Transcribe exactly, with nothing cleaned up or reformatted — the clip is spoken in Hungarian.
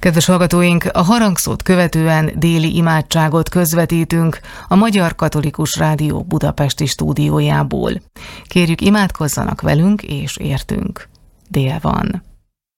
Kedves hallgatóink, a harangszót követően déli imádságot közvetítünk a Magyar Katolikus Rádió budapesti stúdiójából. Kérjük, imádkozzanak velünk és értünk. Dél van.